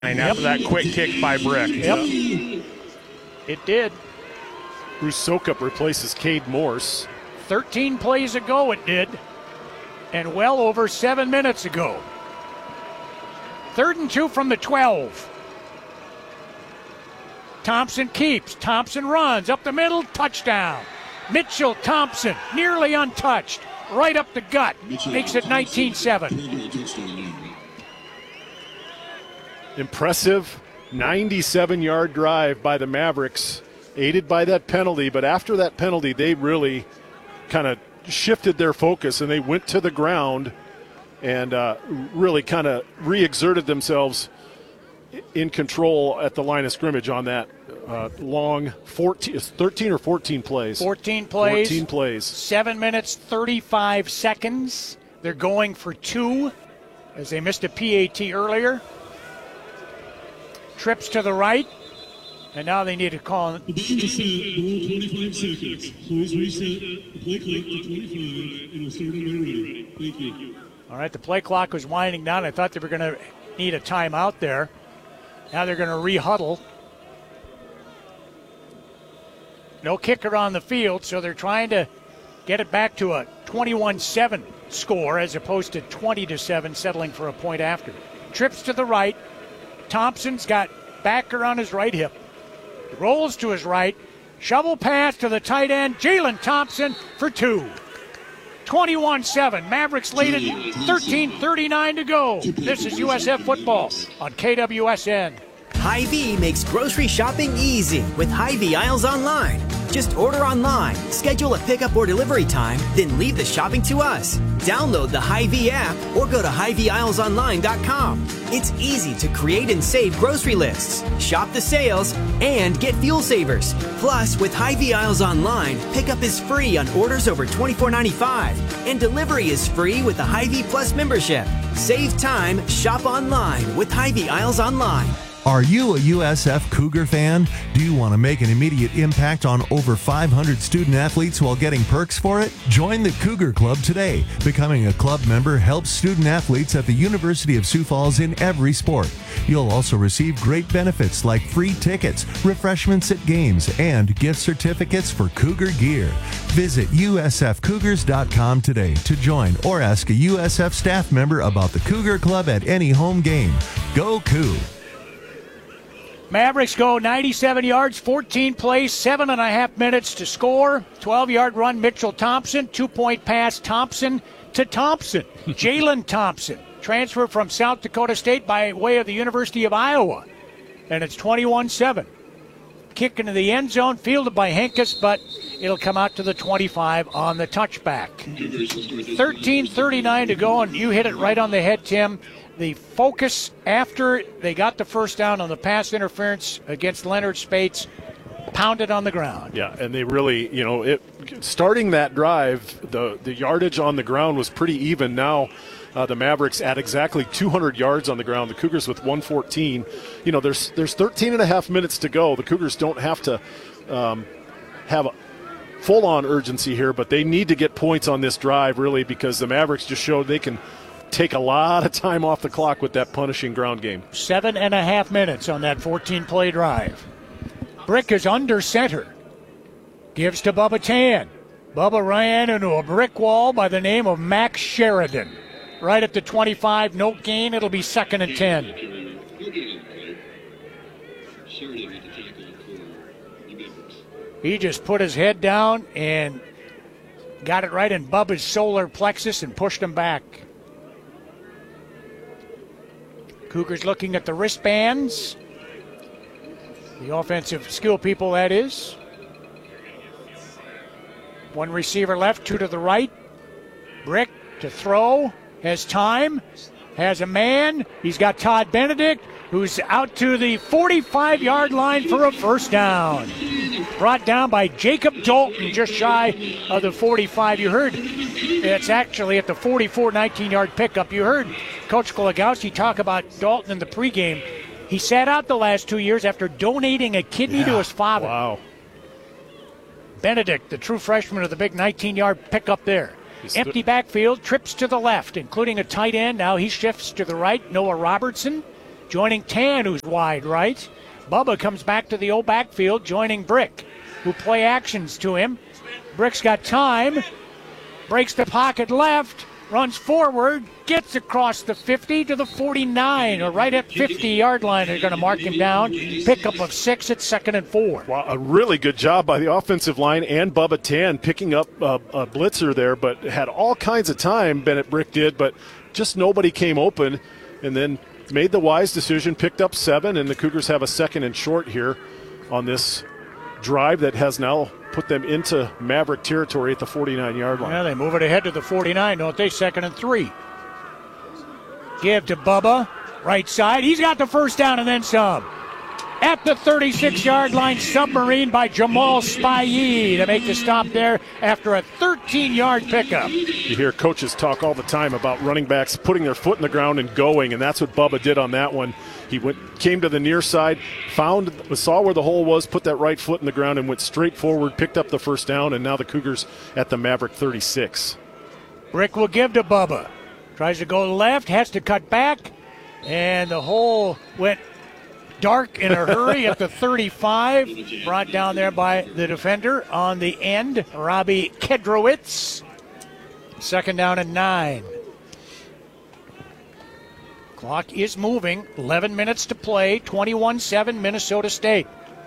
after that quick kick by Brick. Yep. It did. Bruce Sokup replaces Cade Morse. 13 plays ago it did, and well over 7 minutes ago. 3rd and 2 from the 12. Thompson keeps. Thompson runs up the middle. Touchdown. Mitchell Thompson, nearly untouched. Right up the gut. Makes it 19-7. Impressive 97-yard drive by the Mavericks, aided by that penalty. But after that penalty, they really kind of shifted their focus, and they went to the ground and really kind of re-exerted themselves in control at the line of scrimmage on that long 13 or 14 plays. 14 plays. 14 plays. 7 minutes, 35 seconds. They're going for 2 as they missed a PAT earlier. Trips to the right, and now they need to call. The ball is set below 25 seconds. Please reset the play clock to 25 and we'll start when they're ready. Thank you. All right, the play clock was winding down. I thought they were going to need a timeout there. Now they're going to re-huddle. No kicker on the field, so they're trying to get it back to a 21-7 score as opposed to 20-7, settling for a point after. Trips to the right. Thompson's got backer on his right hip. Rolls to his right. Shovel pass to the tight end, Jalen Thompson, for 2. 21-7. Mavericks lead it. 13:39 to go. This is USF football on KWSN. Hy-Vee makes grocery shopping easy with Hy-Vee Aisles Online. Just order online, schedule a pickup or delivery time, then leave the shopping to us. Download the Hy-Vee app or go to HyVeeAislesOnline.com. It's easy to create and save grocery lists, shop the sales, and get fuel savers. Plus, with Hy-Vee Aisles Online, pickup is free on orders over $24.95, and delivery is free with the Hy-Vee Plus membership. Save time, shop online with Hy-Vee Aisles Online. Are you a USF Cougar fan? Do you want to make an immediate impact on over 500 student athletes while getting perks for it? Join the Cougar Club today. Becoming a club member helps student athletes at the University of Sioux Falls in every sport. You'll also receive great benefits like free tickets, refreshments at games, and gift certificates for Cougar gear. Visit usfcougars.com today to join or ask a USF staff member about the Cougar Club at any home game. Go Cougs! Mavericks go 97 yards, 14 plays, 7.5 minutes to score. 12-yard run, Mitchell Thompson. 2-point pass, Thompson to Thompson. Jalen Thompson, transfer from South Dakota State by way of the University of Iowa. And it's 21-7. Kick into the end zone, fielded by Henkes, but it'll come out to the 25 on the touchback. 13:39 to go, and you hit it right on the head, Tim. The focus after they got the first down on the pass interference against Leonard Spates, pounded on the ground. Yeah, and they really, starting that drive, the yardage on the ground was pretty even. Now the Mavericks at exactly 200 yards on the ground. The Cougars with 114. There's 13 and a half minutes to go. The Cougars don't have to have a full-on urgency here, but they need to get points on this drive, really, because the Mavericks just showed they can take a lot of time off the clock with that punishing ground game. 7.5 minutes on that 14-play drive. Brick is under center. Gives to Bubba Tan. Bubba ran into a brick wall by the name of Max Sheridan. Right at the 25, no gain. It'll be 2nd and 10. He just put his head down and got it right in Bubba's solar plexus and pushed him back. Cougars looking at the wristbands. The offensive skill people, that is. One receiver left, 2 to the right. Brick to throw. Has time. Has a man. He's got Todd Benedict, who's out to the 45-yard line for a first down. Brought down by Jacob Dalton, just shy of the 45. You heard it's actually at the 44, 19-yard pickup. You heard Coach Kolagowski talk about Dalton in the pregame. He sat out the last 2 years after donating a kidney to his father. Wow. Benedict, the true freshman, of the big 19-yard pickup there. Empty backfield, trips to the left, including a tight end. Now he shifts to the right. Noah Robertson joining Tan, who's wide right. Bubba comes back to the old backfield, joining Brick, who play actions to him. Brick's got time, breaks the pocket left, runs forward, gets across the 50 to the 49, or right at 50-yard line. They're going to mark him down. Pickup of 6 at 2nd and 4. Wow, a really good job by the offensive line and Bubba Tan picking up a blitzer there, but had all kinds of time, Bennett Brick did, but just nobody came open, and then made the wise decision, picked up 7, and the Cougars have a 2nd and short here on this drive that has now put them into Maverick territory at the 49-yard line. Yeah, they move it ahead to the 49, don't they? 2nd and 3. Give to Bubba, right side. He's got the first down and then some. At the 36-yard line, submarine by Jamal Spivey to make the stop there after a 13-yard pickup. You hear coaches talk all the time about running backs putting their foot in the ground and going, and that's what Bubba did on that one. He came to the near side, saw where the hole was, put that right foot in the ground, and went straight forward, picked up the first down, and now the Cougars at the Maverick 36. Brick will give to Bubba. Tries to go left, has to cut back, and the hole went dark in a hurry at the 35. Brought down there by the defender on the end, Robbie Kedrowitz. 2nd down and 9. Clock is moving. 11 minutes to play. 21-7 Minnesota State.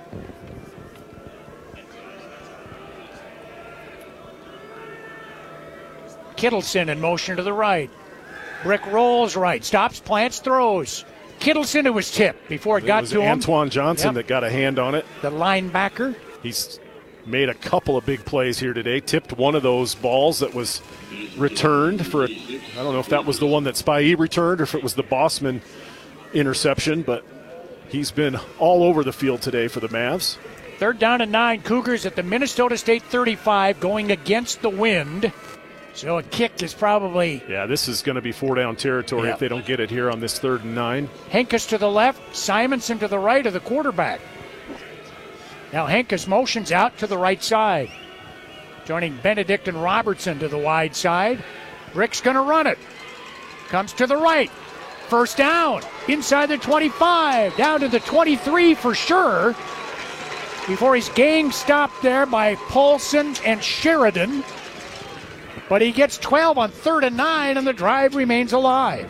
Kittleson in motion to the right. Brick rolls right. Stops, plants, throws. Kittleson, it was tipped before it got to him. Antoine Johnson that got a hand on it. The linebacker. He's made a couple of big plays here today. Tipped one of those balls that was returned for, I don't know if that was the one that Spivey returned or if it was the Bossman interception, but he's been all over the field today for the Mavs. 3rd down and 9. Cougars at the Minnesota State 35 going against the wind. So a kick is probably... Yeah, this is going to be 4-down territory if they don't get it here on this 3rd and 9. Henkus to the left, Simonson to the right of the quarterback. Now Henkus motions out to the right side. Joining Benedict and Robertson to the wide side. Brick's going to run it. Comes to the right. First down. Inside the 25. Down to the 23 for sure. Before he's gang stopped there by Paulson and Sheridan. But he gets 12 on 3rd and 9, and the drive remains alive.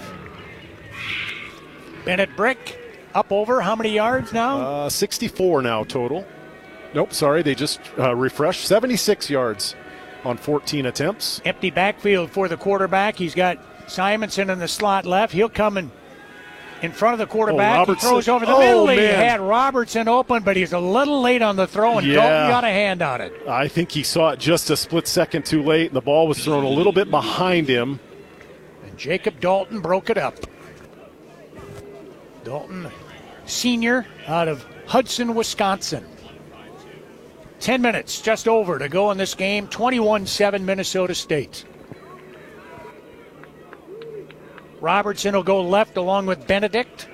Bennett Brick up over how many yards now? 64 now total. Nope, sorry, they just refreshed. 76 yards on 14 attempts. Empty backfield for the quarterback. He's got Simonson in the slot left. He'll come in front of the quarterback. He throws over the middle. He had Robertson open, but he's a little late on the throw, and Dalton got a hand on it. I think he saw it just a split second too late, and the ball was thrown a little bit behind him. And Jacob Dalton broke it up. Dalton, senior out of Hudson, Wisconsin. 10 minutes just over to go in this game. 21-7 Minnesota State. Robertson will go left along with Benedict.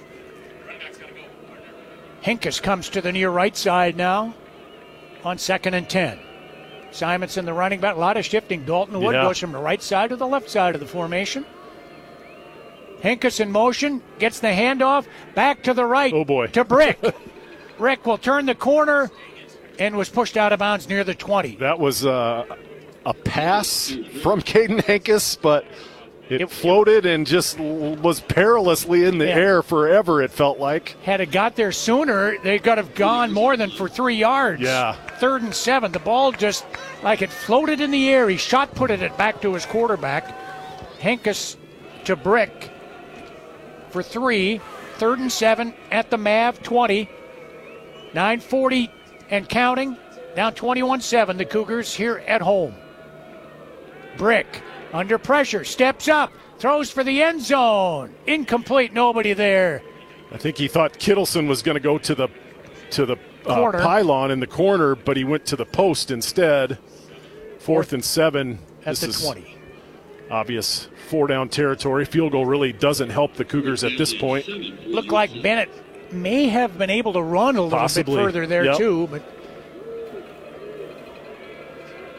Henkus comes to the near right side now on 2nd and 10. Simonson, the running back, a lot of shifting. Dalton Wood goes from the right side to the left side of the formation. Henkus in motion, gets the handoff, back to the right to Brick. Brick will turn the corner and was pushed out of bounds near the 20. That was a pass from Caden Henkus, but it floated and just was perilously in the air forever, it felt like. Had it got there sooner, they could have gone more than for 3 yards. Yeah. 3rd and 7. The ball just, like it floated in the air. He shot-putted it back to his quarterback. Henkus to Brick for 3. 3rd and 7 at the Mav 20. 9:40 and counting. Down 21-7. The Cougars here at home. Brick under pressure, steps up, throws for the end zone. Incomplete, nobody there. I think he thought Kittleson was going to go to the pylon in the corner, but he went to the post instead. 4th and 7. At the 20. Obvious 4-down territory. Field goal really doesn't help the Cougars at this point. Looked like Bennett may have been able to run a little bit further there too, but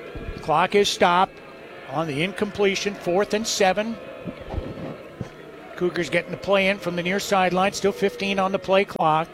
clock is stopped on the incompletion. 4th and 7. Cougars getting the play in from the near sideline. Still 15 on the play clock.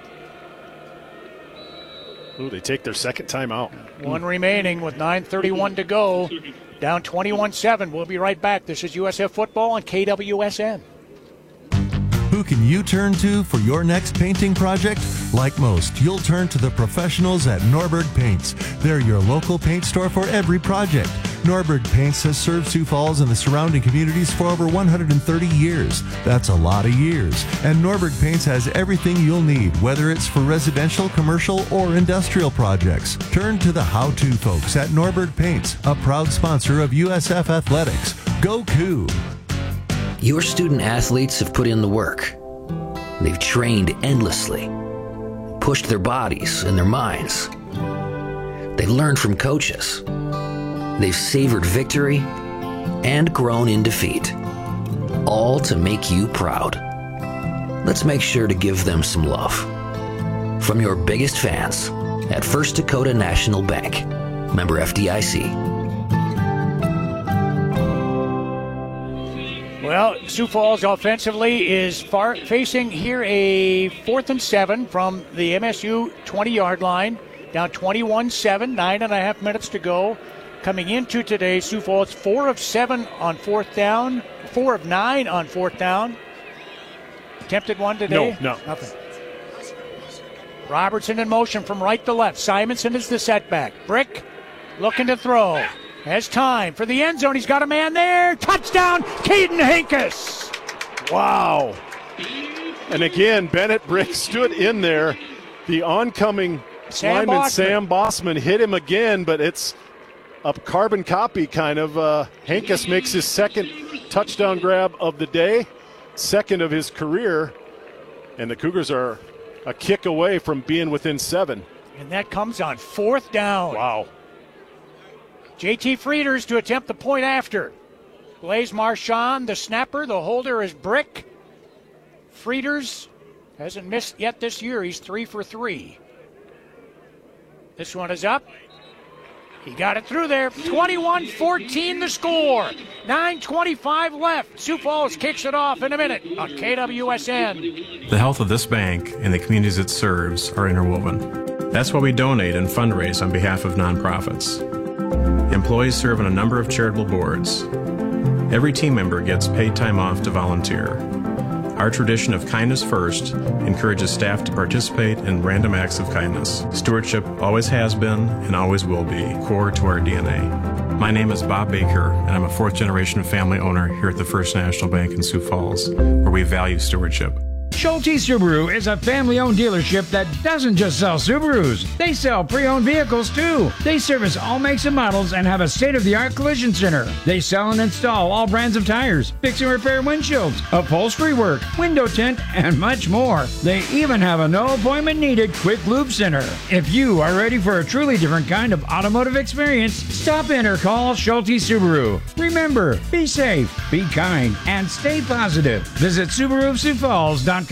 Ooh, they take their second timeout. One remaining with 9:31 to go. Down 21-7. We'll be right back. This is USF Football on KWSN. Who can you turn to for your next painting project? Like most, you'll turn to the professionals at Norberg Paints. They're your local paint store for every project. Norberg Paints has served Sioux Falls and the surrounding communities for over 130 years. That's a lot of years. And Norberg Paints has everything you'll need, whether it's for residential, commercial, or industrial projects. Turn to the how-to folks at Norberg Paints, a proud sponsor of USF Athletics. Go Coup! Your student athletes have put in the work. They've trained endlessly, pushed their bodies and their minds. They've learned from coaches. They've savored victory and grown in defeat, all to make you proud. Let's make sure to give them some love. From your biggest fans at First Dakota National Bank, member FDIC. Well, Sioux Falls offensively is facing here a 4th and 7 from the MSU 20-yard line. Down 21-7, 9.5 minutes to go. Coming into today, Sioux Falls 4 of 7 on 4th down, 4 of 9 on 4th down. Attempted one today? No. Nothing. Robertson in motion from right to left. Simonson is the setback. Brick looking to throw. Has time for the end zone. He's got a man there. Touchdown, Caden Hankus. Wow. And again, Bennett Brick stood in there. The oncoming lineman, Sam Bossman, hit him again, but it's a carbon copy kind of. Hankus makes his second touchdown grab of the day, second of his career, and the Cougars are a kick away from being within 7. And that comes on 4th down. Wow. JT Frieders to attempt the point after. Blaise Marchand, the snapper. The holder is Brick. Frieders hasn't missed yet this year. He's 3 for 3. This one is up. He got it through there. 21-14 the score. 9:25 left. Sioux Falls kicks it off in a minute on KWSN. The health of this bank and the communities it serves are interwoven. That's why we donate and fundraise on behalf of nonprofits. Employees serve on a number of charitable boards. Every team member gets paid time off to volunteer. Our tradition of kindness first encourages staff to participate in random acts of kindness. Stewardship always has been and always will be core to our DNA. My name is Bob Baker, and I'm a 4th-generation family owner here at the First National Bank in Sioux Falls, where we value stewardship. Schulte Subaru is a family-owned dealership that doesn't just sell Subarus. They sell pre-owned vehicles, too. They service all makes and models and have a state-of-the-art collision center. They sell and install all brands of tires, fix and repair windshields, upholstery work, window tint, and much more. They even have a no-appointment-needed quick lube center. If you are ready for a truly different kind of automotive experience, stop in or call Schulte Subaru. Remember, be safe, be kind, and stay positive. Visit SubaruofSiouxFalls.com.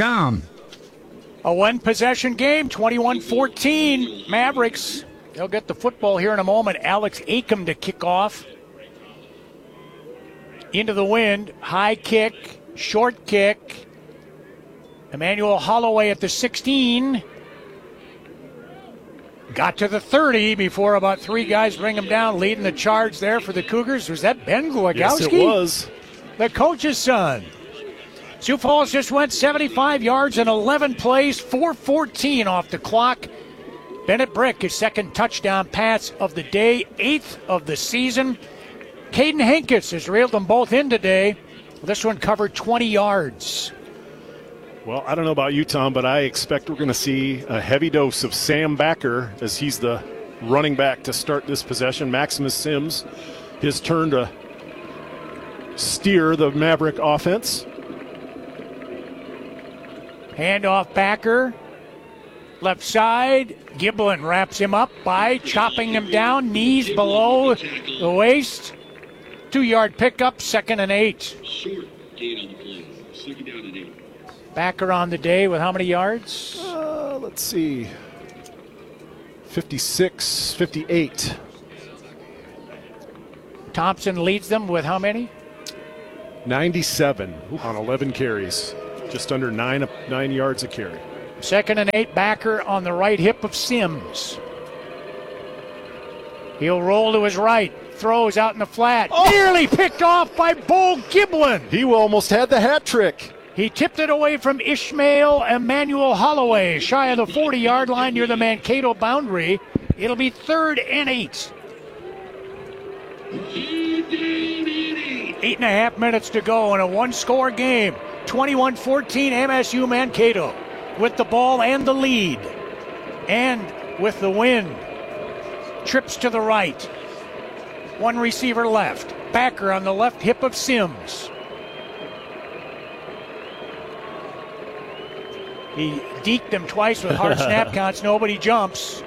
A one-possession game, 21-14. Mavericks. They'll get the football here in a moment. Alex Acom to kick off. Into the wind. High kick. Short kick. Emmanuel Holloway at the 16. Got to the 30 before about 3 guys bring him down. Leading the charge there for the Cougars. Was that Ben Glagowski? Yes, it was. The coach's son. Sioux Falls just went 75 yards in 11 plays, 4:14 off the clock. Bennett Brick, his second touchdown pass of the day, 8th of the season. Caden Hankus has reeled them both in today. This one covered 20 yards. Well, I don't know about you, Tom, but I expect we're going to see a heavy dose of Sam Backer as he's the running back to start this possession. Maximus Sims, his turn to steer the Maverick offense. Handoff Backer. Left side. Giblin wraps him up by chopping him down. Knees below the waist. 2-yard pickup, 2nd and 8. Short gain on the play. 2nd down and 8. Backer on the day with how many yards? Let's see. 56, 58. Thompson leads them with how many? 97 on 11 carries, just under 9 yards a carry. 2nd and 8, backer on the right hip of Sims. He'll roll to his right, throws out in the flat, nearly picked off by Bo Giblin. He almost had the hat trick. He tipped it away from Ishmael Emmanuel Holloway, shy of the 40-yard line near the Mankato boundary. It'll be 3rd and 8. 8.5 minutes to go in a one-score game. 21-14 MSU Mankato with the ball and the lead. And with the wind. Trips to the right. One receiver left. Backer on the left hip of Sims. He deked them twice with hard snap counts. Nobody jumps.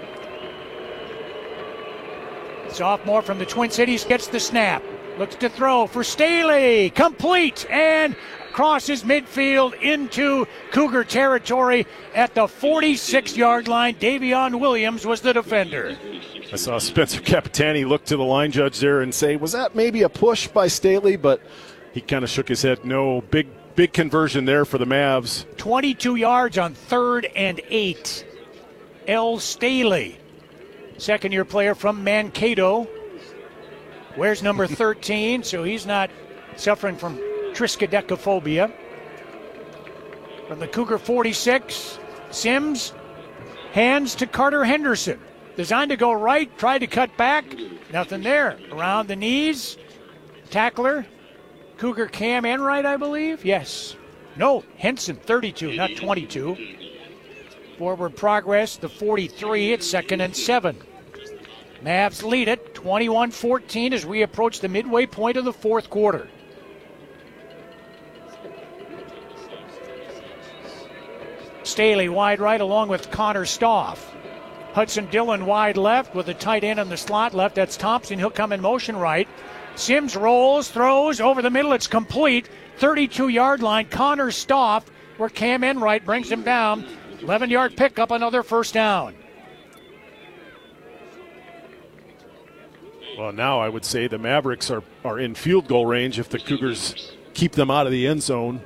Sophomore from the Twin Cities gets the snap. Looks to throw for Staley. Complete and crosses midfield into Cougar territory at the 46-yard line. Davion Williams was the defender. I saw Spencer Capitani look to the line judge there and say, was that maybe a push by Staley? But he kind of shook his head. No, big conversion there for the Mavs. 22 yards on 3rd and 8. L. Staley, second-year player from Mankato. Wears number 13, so he's not suffering from triskaidekaphobia. From the Cougar 46, Sims hands to Carter Henderson. Designed to go right, tried to cut back. Nothing there. Around the knees. Tackler. Cougar Cam Enright, I believe. Yes. No, Henson, 32, not 22. Forward progress, the 43 at 2nd and 7. Mavs lead it 21-14 as we approach the midway point of the fourth quarter. Staley wide right along with Connor Stoff. Hudson Dillon wide left with a tight end in the slot left. That's Thompson. He'll come in motion right. Sims rolls, throws over the middle. It's complete. 32-yard line. Connor Stoff where Cam Enright brings him down. 11-yard pickup, another first down. Well, now I would say the Mavericks are in field goal range if the Cougars keep them out of the end zone.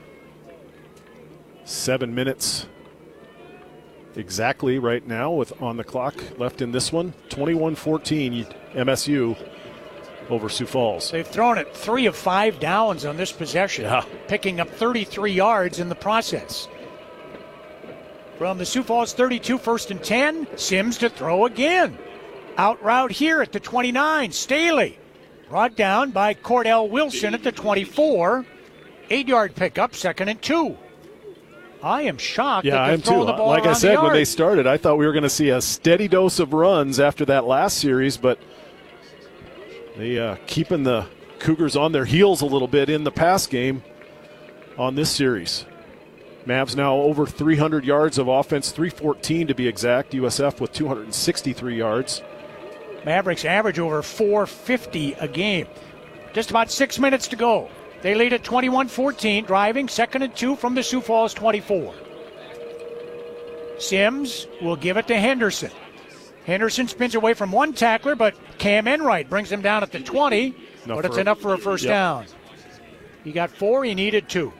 7 minutes exactly right now with on the clock left in this one. 21-14 MSU over Sioux Falls. They've thrown it 3 of 5 downs on this possession, picking up 33 yards in the process. From the Sioux Falls 32, 1st and 10, Sims to throw again. Out route here at the 29, Staley. Brought down by Cordell Wilson at the 24. 8-yard pickup, 2nd and 2. I am shocked that they're throwing the ball like around I said, the when they started, I thought we were going to see a steady dose of runs after that last series, but they keeping the Cougars on their heels a little bit in the pass game on this series. Mavs now over 300 yards of offense, 314 to be exact. USF with 263 yards. Mavericks average over 450 a game. Just about 6 minutes to go. They lead at 21-14, driving 2nd and 2 from the Sioux Falls 24. Sims will give it to Henderson. Henderson spins away from one tackler, but Cam Enright brings him down at the 20, but it's enough for a first down. He got 4, he needed 2.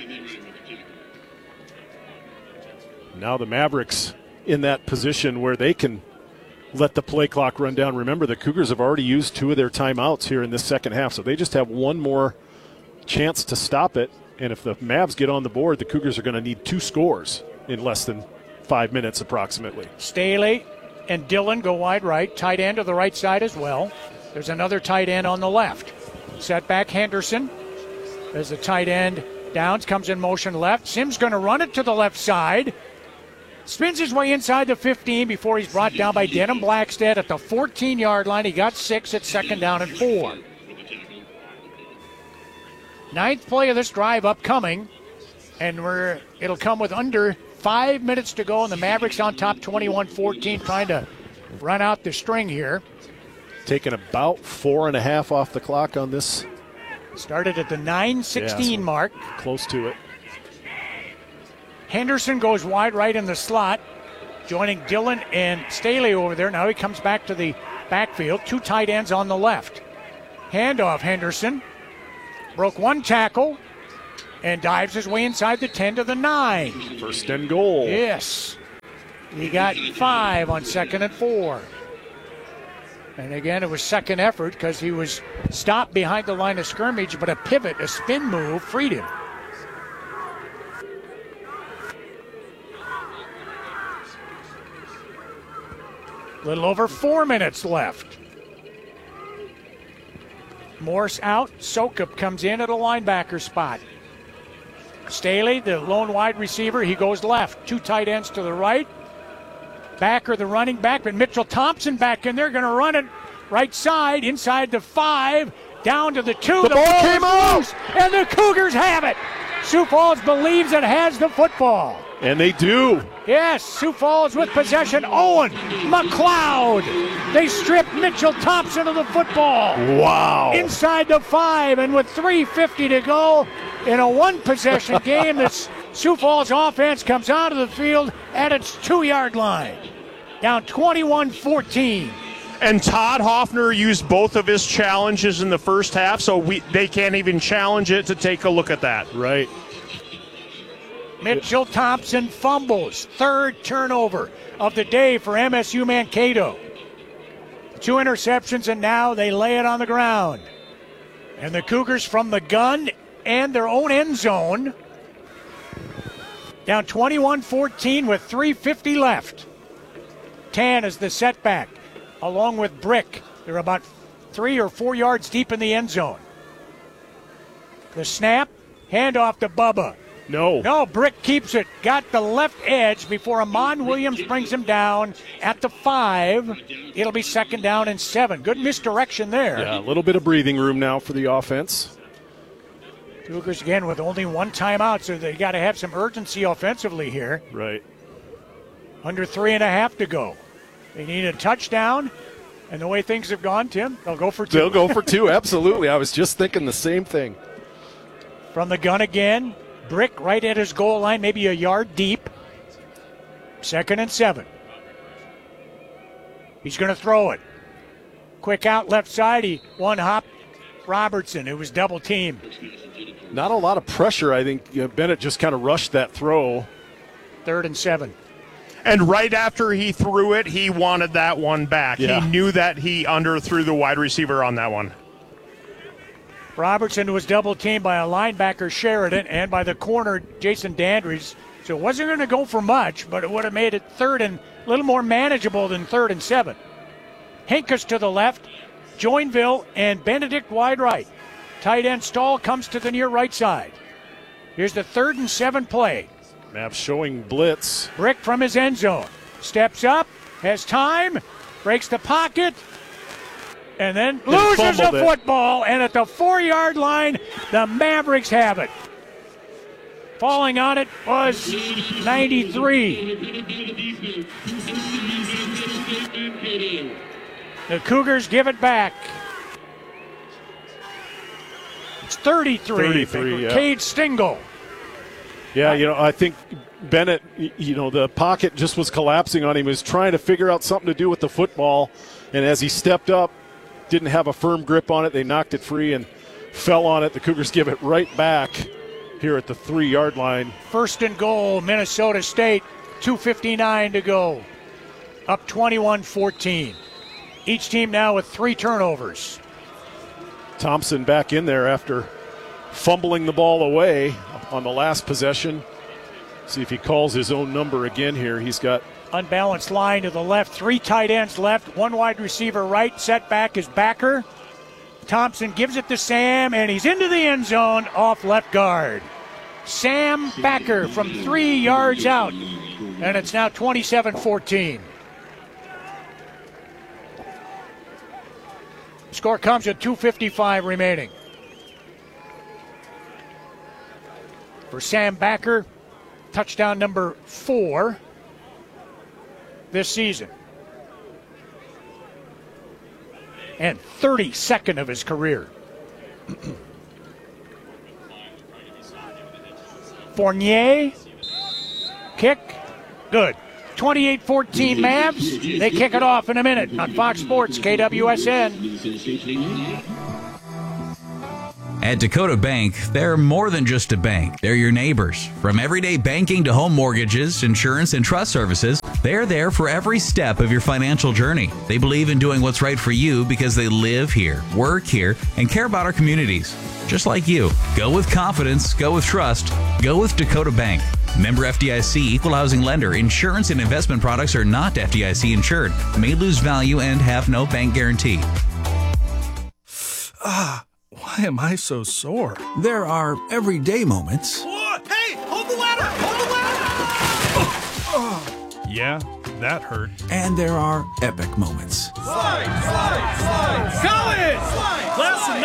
Now the Mavericks in that position where they can let the play clock run down. Remember, the Cougars have already used 2 of their timeouts here in this second half, so they just have one more chance to stop it. And if the Mavs get on the board, the Cougars are going to need 2 scores in less than 5 minutes approximately. Staley and Dillon go wide right. Tight end to the right side as well. There's another tight end on the left. Set back Henderson. As the tight end Downs comes in motion left. Sims going to run it to the left side. Spins his way inside the 15 before he's brought down by Denham Blackstead at the 14-yard line. He got 6 at 2nd down and 4. 9th play of this drive upcoming, and it'll come with under 5 minutes to go, and the Mavericks on top 21-14, trying to run out the string here. Taking about 4.5 off the clock on this. Started at the 9:16 mark. Close to it. Henderson goes wide right in the slot, joining Dillon and Staley over there. Now he comes back to the backfield. 2 tight ends on the left. Handoff Henderson. broke one tackle and dives his way inside the 10 to the 9. First and goal. Yes. He got 5 on 2nd and 4. And again, it was second effort because he was stopped behind the line of scrimmage, but a pivot, a spin move, freed him. Little over 4 minutes left. Morse out. Sokup comes in at a linebacker spot. Staley, the lone wide receiver, he goes left. 2 tight ends to the right. Backer, the running back, but Mitchell Thompson back in there, going to run it right side, inside the 5, down to the 2. The ball came out! And the Cougars have it. Sioux Falls believes it has the football. And they do. Yes, Sioux Falls with possession. Owen, McLeod. They strip Mitchell Thompson of the football. Wow. Inside the 5, and with 3:50 to go in a one-possession game, this Sioux Falls offense comes out of the field at its 2-yard line. Down 21-14. And Todd Hoffner used both of his challenges in the first half, so they can't even challenge it to take a look at that. Right. Mitchell Thompson fumbles. 3rd turnover of the day for MSU Mankato. 2 interceptions, and now they lay it on the ground. And the Cougars from the gun and their own end zone. Down 21-14 with 3:50 left. Tan is the setback, along with Brick. They're about 3 or 4 yards deep in the end zone. The snap, handoff to Bubba. No, Brick keeps it. Got the left edge before Amon Williams brings him down at the 5. It'll be 2nd down and 7. Good misdirection there. Yeah, a little bit of breathing room now for the offense. Cougars again with only 1 timeout, so they got to have some urgency offensively here. Right. Under 3.5 to go. They need a touchdown, and the way things have gone, Tim, they'll go for 2. They'll go for 2, absolutely. I was just thinking the same thing. From the gun again. Brick right at his goal line, maybe a yard deep. 2nd and 7. He's going to throw it. Quick out left side. He one-hop Robertson, who was double teamed. Not a lot of pressure. I think Bennett just kind of rushed that throw. 3rd and 7. And right after he threw it, he wanted that one back. Yeah. He knew that he underthrew the wide receiver on that one. Robertson was double teamed by a linebacker, Sheridan, and by the corner, Jason Dandridge. So it wasn't going to go for much, but it would have made it 3rd and a little more manageable than 3rd and 7. Hinkes to the left, Joinville and Benedict wide right. Tight end Stahl comes to the near right side. Here's the 3rd and 7 play. Map showing blitz. Brick from his end zone. Steps up, has time, breaks the pocket, and then loses the football. And at the 4-yard line, the Mavericks have it. Falling on it was 93. The Cougars give it back. It's 33. Yeah. Cade Stingle. Yeah, I think Bennett, the pocket just was collapsing on him. He was trying to figure out something to do with the football. And as he stepped up, didn't have a firm grip on it. They knocked it free and fell on it. The Cougars give it right back here at the 3-yard line. 1st and goal, Minnesota State. 2:59 to go. Up 21-14. Each team now with 3 turnovers. Thompson back in there after fumbling the ball away on the last possession. See if he calls his own number again here. He's got unbalanced line to the left. 3 tight ends left. 1 wide receiver right. Setback is Backer. Thompson gives it to Sam, and he's into the end zone off left guard. Sam Backer from 3 yards out. And it's now 27-14. Score comes at 2:55 remaining. For Sam Backer, touchdown number 4 this season. And 32nd of his career. Fournier, kick, good. 28-14 Mavs. They kick it off in a minute on Fox Sports, KWSN. At Dakota Bank, they're more than just a bank. They're your neighbors. From everyday banking to home mortgages, insurance, and trust services, they're there for every step of your financial journey. They believe in doing what's right for you because they live here, work here, and care about our communities. Just like you. Go with confidence, go with trust, go with Dakota Bank. Member FDIC, equal housing lender. Insurance and investment products are not FDIC insured, may lose value, and have no bank guarantee. Why am I so sore? There are everyday moments. Hey, hold the ladder! Hold the ladder! Yeah, that hurt. And there are epic moments. Slide! College! Class of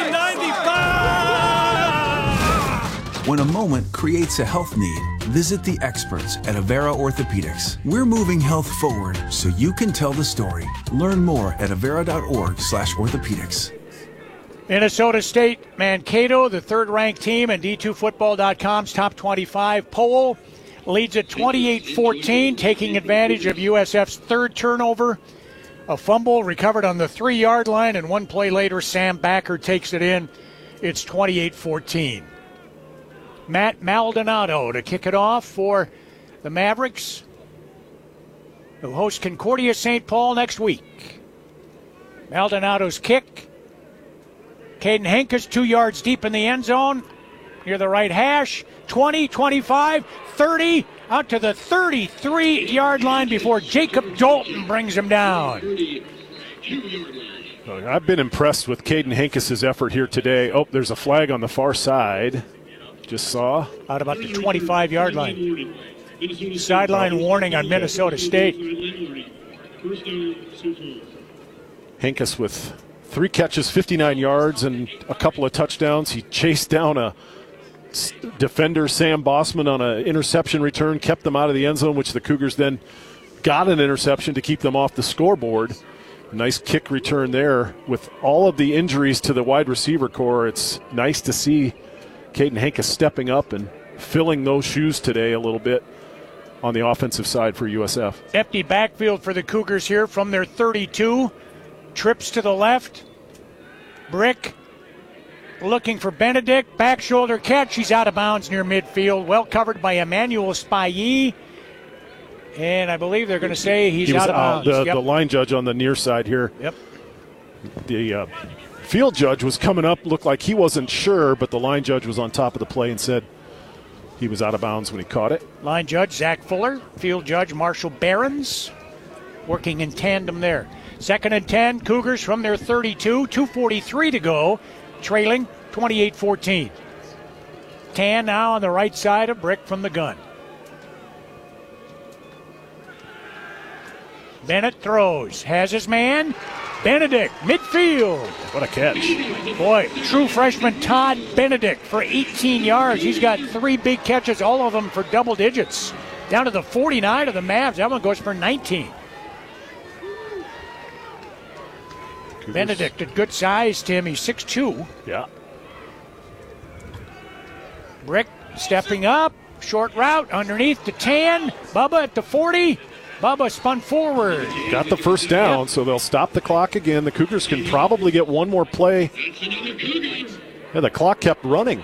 1995! When a moment creates a health need, visit the experts at Avera Orthopedics. We're moving health forward so you can tell the story. Learn more at avera.org/orthopedics. Minnesota State, Mankato, the third-ranked team in D2Football.com's top 25 poll, leads at 28-14, taking advantage of USF's third turnover. A fumble recovered on the 3-yard line, and one play later, Sam Backer takes it in. It's 28-14. Matt Maldonado to kick it off for the Mavericks, who host Concordia St. Paul next week. Maldonado's kick. Caden Henkes 2 yards deep in the end zone, near the right hash, 20, 25, 30, out to the 33-yard line before Jacob Dalton brings him down. I've been impressed with Caden Henkes' effort here today. Oh, there's a flag on the far side. Just saw. Out about the 25-yard line. Sideline warning on Minnesota State. Henkes with 3 catches, 59 yards, and a couple of touchdowns. He chased down a defender, Sam Bossman, on an interception return, kept them out of the end zone, which the Cougars then got an interception to keep them off the scoreboard. Nice kick return there. With all of the injuries to the wide receiver core, it's nice to see Caden Henkes stepping up and filling those shoes today a little bit on the offensive side for USF. Empty backfield for the Cougars here from their 32. Trips to the left. Brick looking for Benedict. Back shoulder catch. He's out of bounds near midfield. Well covered by Emmanuel Spayi. And I believe they're going to say he was out of bounds. The line judge on the near side here. Yep. The field judge was coming up. Looked like he wasn't sure, but the line judge was on top of the play and said he was out of bounds when he caught it. Line judge Zach Fuller. Field judge Marshall Behrens. Working in tandem there. 2nd and 10, Cougars from their 32, 2:43 to go, trailing 28-14. Tan now on the right side of Brick from the gun. Bennett throws, has his man. Benedict, midfield. What a catch. Boy, true freshman Todd Benedict for 18 yards. He's got 3 big catches, all of them for double digits. Down to the 49 of the Mavs. That one goes for 19. Cougars. Benedict at good size, Tim. He's 6'2". Yeah. Brick stepping up. Short route underneath to Tan. Bubba at the 40. Bubba spun forward. Got the first down, Yep. so they'll stop the clock again. The Cougars can probably get one more play. Yeah, the clock kept running.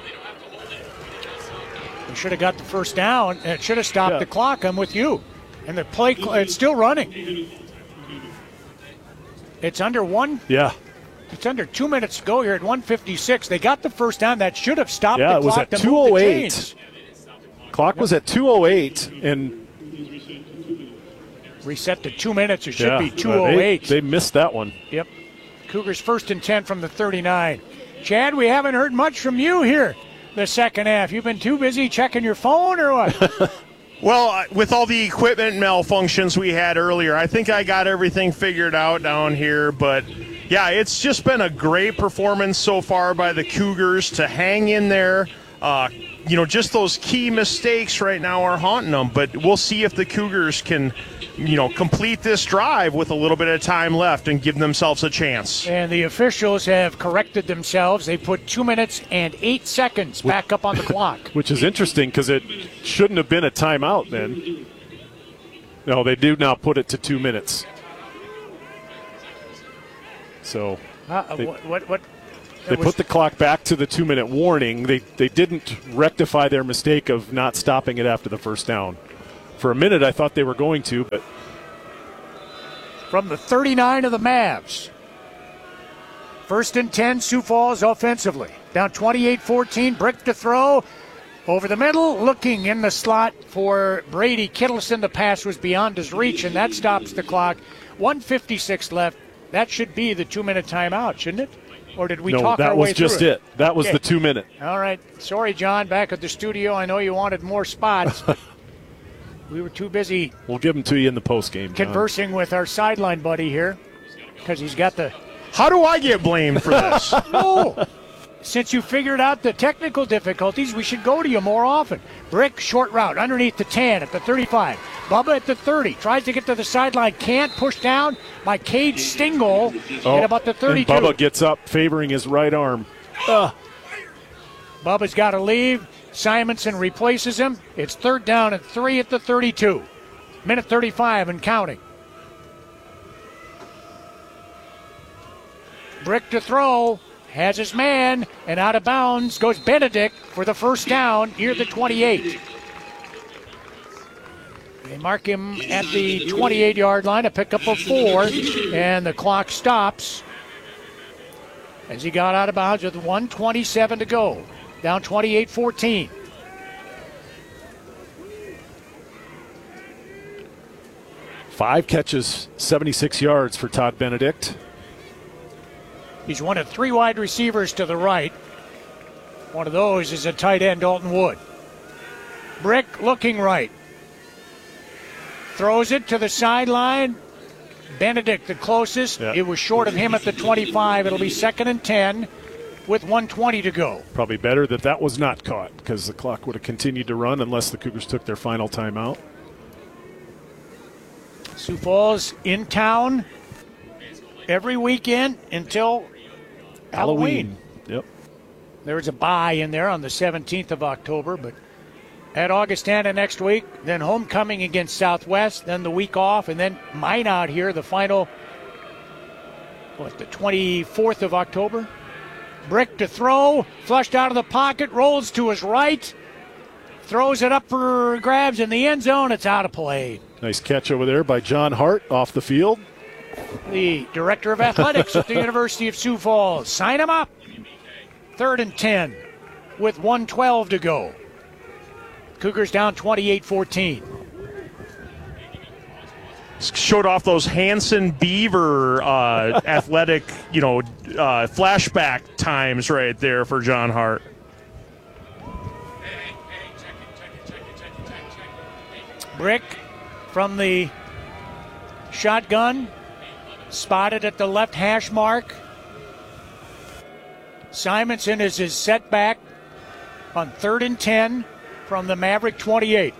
They should have got the first down. It should have stopped the clock. I'm with you. And the play, it's still running. It's under one. Yeah. It's under 2 minutes to go here at 1:56. They got the first down. That should have stopped the clock. Yeah, it was at 2:08. Clock was at 2:08 and reset to 2 minutes. It should be 2:08. They missed that one. Yep. Cougars 1st and 10 from the 39. Chad, we haven't heard much from you here the second half. You've been too busy checking your phone or what? Well, with all the equipment malfunctions we had earlier, I think I got everything figured out down here. But, yeah, it's just been a great performance so far by the Cougars to hang in there. Just those key mistakes right now are haunting them. But we'll see if the Cougars can, complete this drive with a little bit of time left and give themselves a chance. And the officials have corrected themselves. They put 2 minutes and 8 seconds back up on the clock. Which is interesting because it shouldn't have been a timeout then. No, they do now put it to 2 minutes. So. What? They put the clock back to the 2-minute warning. They didn't rectify their mistake of not stopping it after the first down. For a minute, I thought they were going to, but from the 39 of the Mavs. 1st and 10, Sioux Falls offensively. Down 28-14, Brick to throw. Over the middle, looking in the slot for Brady Kittleson. The pass was beyond his reach, and that stops the clock. 1:56 left. That should be the 2-minute timeout, shouldn't it? Or did we talk our way through it? No, that was just it. That was the 2-minute. All right. Sorry, John, back at the studio. I know you wanted more spots. We were too busy. We'll give them to you in the postgame, John. Conversing with our sideline buddy here because he's got the... How do I get blamed for this? No. Since you figured out the technical difficulties, we should go to you more often. Brick, short route, underneath the 10 at the 35. Bubba at the 30. Tries to get to the sideline. Can't. Push down by Cade Stingle at about the 32. And Bubba gets up, favoring his right arm. Bubba's got to leave. Simonson replaces him. It's 3rd down and 3 at the 32. Minute 35 and counting. Brick to throw. Has his man, and out of bounds goes Benedict for the first down near the 28. They mark him at the 28-yard line, a pickup of 4, and the clock stops as he got out of bounds with 1:27 to go. Down 28-14. Five catches, 76 yards for Todd Benedict. He's one of 3 wide receivers to the right. One of those is a tight end, Dalton Wood. Brick looking right. Throws it to the sideline. Benedict the closest. Yeah. It was short of him at the 25. It'll be 2nd and 10 with 1:20 to go. Probably better that was not caught because the clock would have continued to run unless the Cougars took their final timeout. Sioux Falls in town every weekend until Halloween. Yep. There was a bye in there on the 17th of October, but at Augustana next week, then homecoming against Southwest, then the week off, and then Minot here, the final, the 24th of October. Brick to throw, flushed out of the pocket, rolls to his right, throws it up for grabs in the end zone. It's out of play. Nice catch over there by John Hart off the field. The director of athletics at the University of Sioux Falls. Sign him up. 3rd and 10 with 1:12 to go. Cougars down 28-14. Showed off those Hanson Beaver athletic, flashback times right there for John Hart. Brick from the shotgun. Spotted at the left hash mark. Simonson is his setback on 3rd and 10 from the Maverick 28.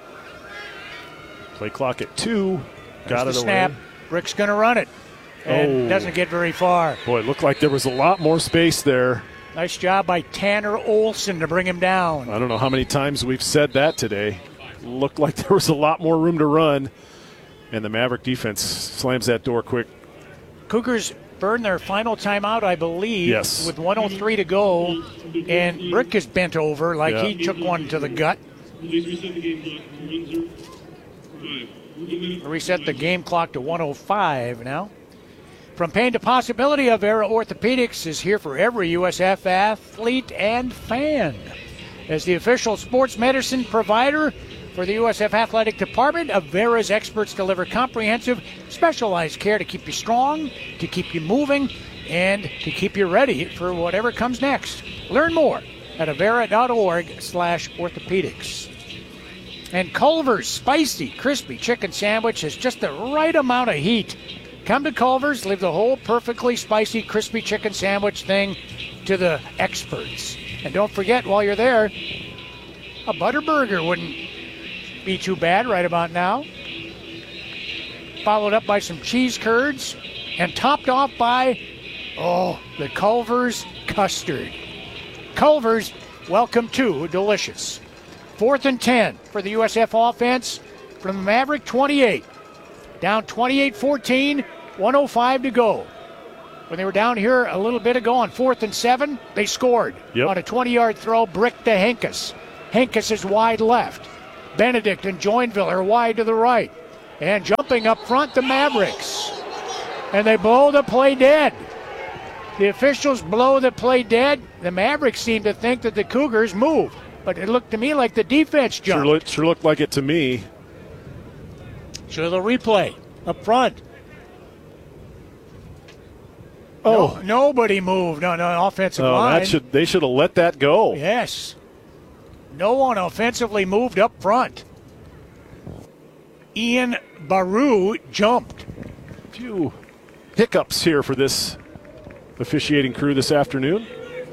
Play clock at 2. Got There's it the snap. away. Brick's going to run it. And doesn't get very far. Boy, it looked like there was a lot more space there. Nice job by Tanner Olson to bring him down. I don't know how many times we've said that today. Looked like there was a lot more room to run. And the Maverick defense slams that door quick. Cougars burn their final timeout, I believe, yes, with 1:03 to go. And Brick is bent over like he took one to the gut. Reset the game clock to 1:05 now. From pain to possibility, Avera Orthopedics is here for every USF athlete and fan. As the official sports medicine provider for the USF Athletic Department, Avera's experts deliver comprehensive, specialized care to keep you strong, to keep you moving, and to keep you ready for whatever comes next. Learn more at avera.org/orthopedics. And Culver's Spicy Crispy Chicken Sandwich has just the right amount of heat. Come to Culver's, leave the whole perfectly spicy crispy chicken sandwich thing to the experts. And don't forget, while you're there, a butter burger wouldn't be too bad right about now. Followed up by some cheese curds and topped off by, the Culver's custard. Culver's, welcome to delicious. 4th and 10 for the USF offense from the Maverick 28. Down 28-14, 1:05 to go. when they were down here a little bit ago on 4th and 7, they scored on a 20-yard throw, Brick to Henkes. Henkes is wide left. Benedict and Joinville are wide to the right. And jumping up front, the Mavericks. And they blow the play dead. The officials blow the play dead. The Mavericks seem to think that the Cougars move. But it looked to me like the defense jumped. Sure looked like it to me. So the replay up front. Oh, no, nobody moved on the offensive line. They should have let that go. Yes. No one offensively moved up front. Ian Baru jumped. A few hiccups here for this officiating crew this afternoon.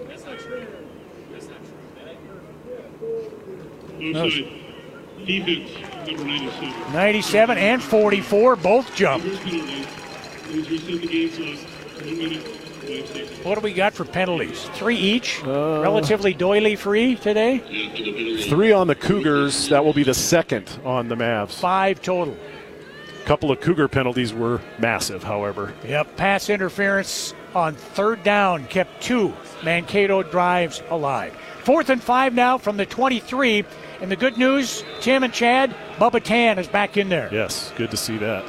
Offside. Defense, number 97. 97 and 44 both jumped. First penalty. Please reset the game clock. 1 minute, 5 seconds. What do we got for penalties? 3 each? Relatively doily-free today? 3 on the Cougars. That will be the second on the Mavs. 5 total. A couple of Cougar penalties were massive, however. Yep, pass interference on 3rd down kept 2 Mankato drives alive. 4th and 5 now from the 23. And the good news, Tim and Chad, Bubba Tan is back in there. Yes, good to see that.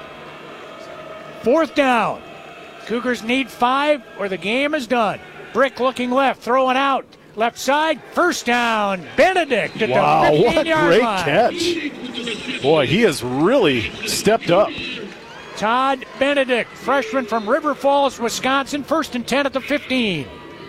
4th down. Cougars need 5 or the game is done. Brick looking left, throwing out. Left side, first down. Benedict at the 15-yard great line. catch. Boy, he has really stepped up. Todd Benedict, freshman from River Falls, Wisconsin, 1st and 10 at the 15.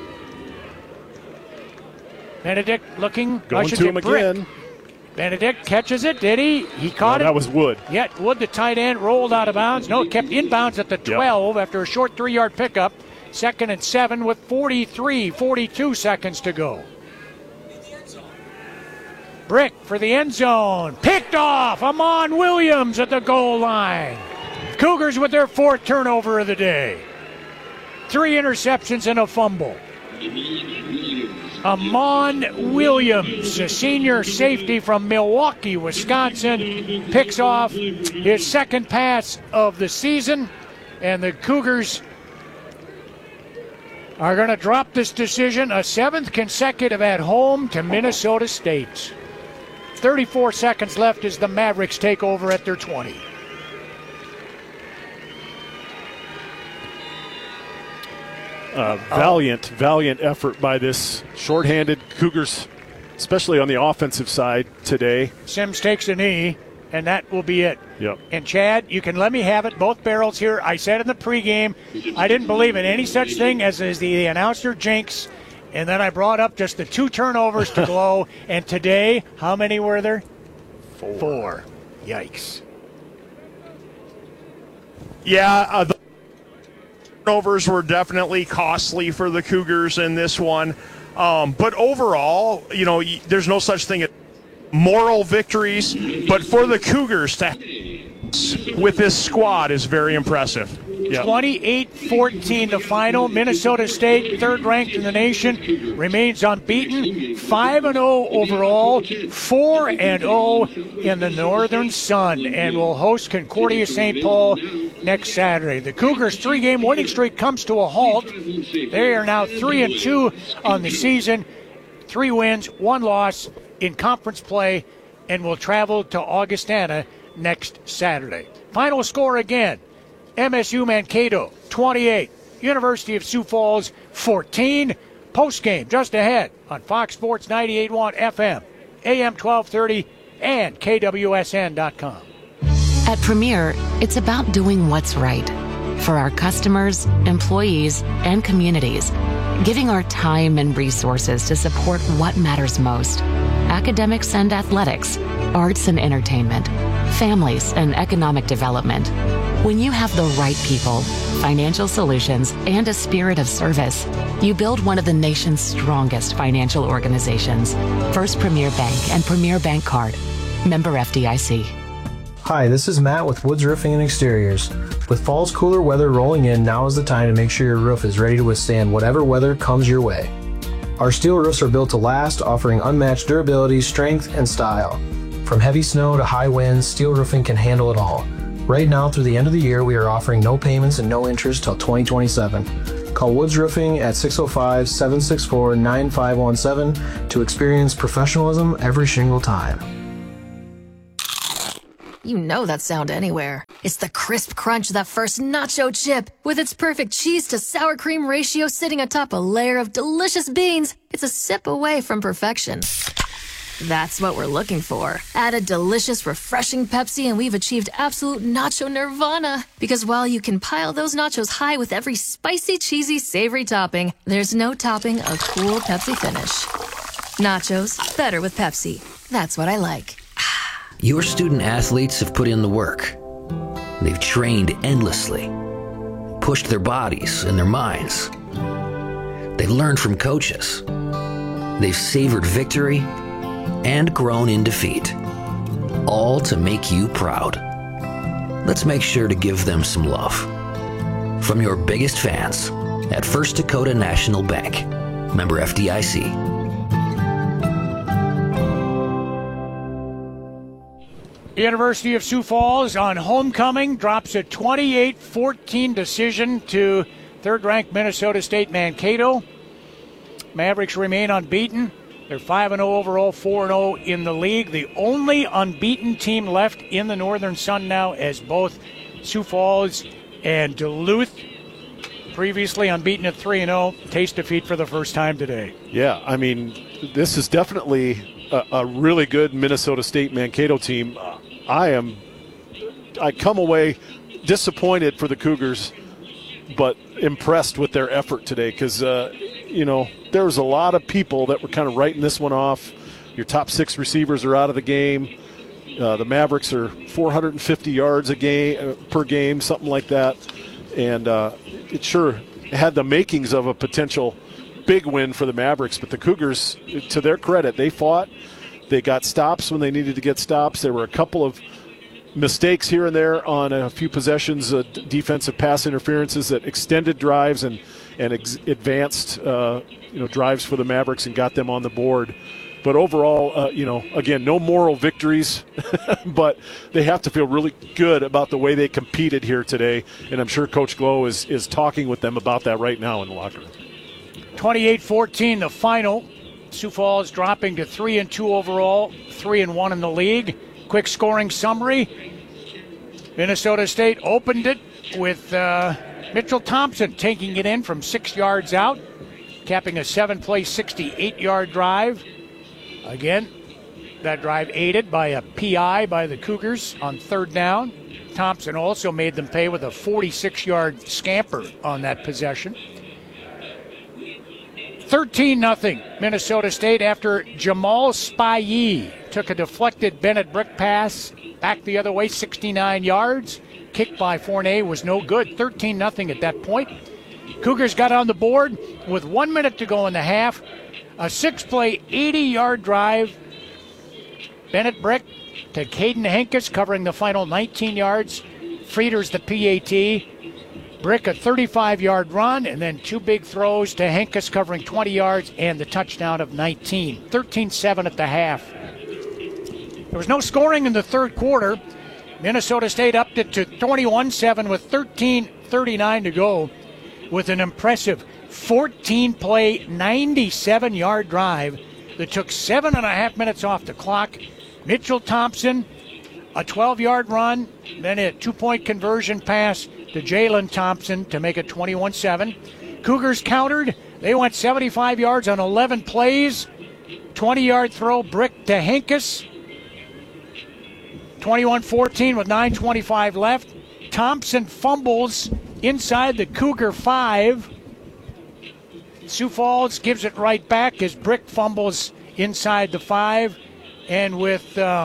Benedict looking. Going to him again. Benedict catches it, did he? He caught it. That was Wood. Yet Wood, the tight end, rolled out of bounds. No, it kept inbounds at the 12 after a short 3-yard pickup. 2nd and 7 with 42 seconds to go. Brick for the end zone. Picked off. Amon Williams at the goal line. Cougars with their 4th turnover of the day. 3 interceptions and a fumble. Amon Williams, a senior safety from Milwaukee, Wisconsin, picks off his 2nd pass of the season, and the Cougars are going to drop this decision, a 7th consecutive at home to Minnesota State. 34 seconds left as the Mavericks take over at their 20. Valiant effort by this shorthanded Cougars, especially on the offensive side today. Sims takes a knee, and that will be it. Yep. And Chad, you can let me have it, both barrels here. I said in the pregame, I didn't believe in any such thing as the announcer jinx, and then I brought up just the 2 turnovers to Glow, and today, how many were there? 4. Yikes. Yeah, the turnovers were definitely costly for the Cougars in this one. But overall, there's no such thing as moral victories. But for the Cougars to with this squad is very impressive. Yep. 28-14 the final. Minnesota State, 3rd ranked in the nation, remains unbeaten. 5-0 overall, 4-0 in the Northern Sun, and will host Concordia St. Paul next Saturday. The Cougars' 3-game winning streak comes to a halt. They are now 3-2 on the season, 3 wins, 1 loss in conference play, and will travel to Augustana next Saturday. Final score again. MSU Mankato 28, University of Sioux Falls 14. Postgame just ahead on Fox Sports 98.1 FM, AM 1230, and KWSN.com. At Premier, it's about doing what's right for our customers, employees, and communities, giving our time and resources to support what matters most: academics and athletics, arts and entertainment, families and economic development. When you have the right people, financial solutions, and a spirit of service, you build one of the nation's strongest financial organizations. First Premier Bank and Premier Bank Card. Member FDIC. Hi, this is Matt with Woods Roofing and Exteriors. With fall's cooler weather rolling in, now is the time to make sure your roof is ready to withstand whatever weather comes your way. Our steel roofs are built to last, offering unmatched durability, strength, and style. From heavy snow to high winds, steel roofing can handle it all. Right now, through the end of the year, we are offering no payments and no interest till 2027. Call Woods Roofing at 605-764-9517 to experience professionalism every single time. You know that sound anywhere. It's the crisp crunch of that first nacho chip. With its perfect cheese to sour cream ratio sitting atop a layer of delicious beans, it's a sip away from perfection. That's what we're looking for. Add a delicious, refreshing Pepsi and we've achieved absolute nacho nirvana. Because while you can pile those nachos high with every spicy, cheesy, savory topping, there's no topping a cool Pepsi finish. Nachos, better with Pepsi. That's what I like. Your student athletes have put in the work. They've trained endlessly, pushed their bodies and their minds. They've learned from coaches. They've savored victory and grown in defeat, all to make you proud. Let's make sure to give them some love. From your biggest fans at First Dakota National Bank, member FDIC. University of Sioux Falls on homecoming drops a 28-14 decision to third-ranked Minnesota State Mankato. Mavericks remain unbeaten. They're 5-0 overall, 4-0 in the league. The only unbeaten team left in the Northern Sun now, as both Sioux Falls and Duluth, previously unbeaten at 3-0, taste defeat for the first time today. Yeah, I mean, this is definitely a really good Minnesota State Mankato team. I come away disappointed for the Cougars, but impressed with their effort today because, there was a lot of people that were kind of writing this one off. Your top 6 receivers are out of the game. The Mavericks are 450 yards per game, something like that. And it sure had the makings of a potential big win for the Mavericks. But the Cougars, to their credit, they fought. They got stops when they needed to get stops. There were a couple of mistakes here and there on a few possessions, defensive pass interferences that extended drives and advanced drives for the Mavericks and got them on the board. But overall, again, no moral victories, but they have to feel really good about the way they competed here today. And I'm sure Coach Glow is talking with them about that right now in the locker room. 28-14, the final. Sioux Falls dropping to 3-2 overall, 3-1 in the league. Quick scoring summary. Minnesota State opened it with Mitchell Thompson taking it in from 6 yards out, capping a 7-play, 68-yard drive. Again, that drive aided by a PI by the Cougars on third down. Thompson also made them pay with a 46-yard scamper on that possession. 13-0 Minnesota State after Jamal Spahee took a deflected Bennett Brick pass back the other way, 69 yards. Kick by Fournier was no good. 13-0 at that point. Cougars got on the board with 1 minute to go in the half. A 6-play, 80-yard drive. Bennett Brick to Caden Henkes covering the final 19 yards. Frieders the PAT. Brick a 35-yard run, and then 2 big throws to Henkes covering 20 yards and the touchdown of 19. 13-7 at the half. There was no scoring in the third quarter. Minnesota State upped it to 21-7 with 13:39 to go with an impressive 14-play, 97-yard drive that took 7.5 minutes off the clock. Mitchell Thompson, a 12-yard run, then a 2-point conversion pass to Jalen Thompson to make it 21-7. Cougars countered. They went 75 yards on 11 plays. 20-yard throw, Brick to Henkes. 21-14 with 9:25 left. Thompson fumbles inside the Cougar 5. Sioux Falls gives it right back as Brick fumbles inside the 5. And with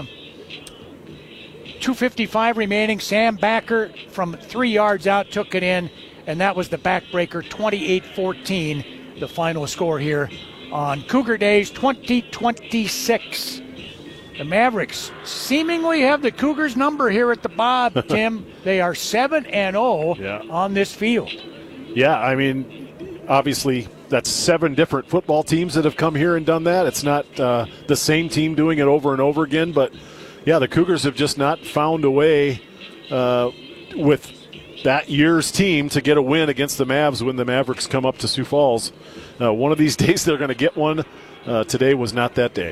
2:55 remaining, Sam Backer from 3 yards out took it in, and that was the backbreaker. 28-14, the final score here on Cougar Days 2026. The Mavericks seemingly have the Cougars' number here at the Bob, Tim. They are 7-0 on this field. Yeah, I mean, obviously that's 7 different football teams that have come here and done that. It's not the same team doing it over and over again, but yeah, the Cougars have just not found a way with that year's team to get a win against the Mavs when the Mavericks come up to Sioux Falls. One of these days they're going to get one. Today was not that day.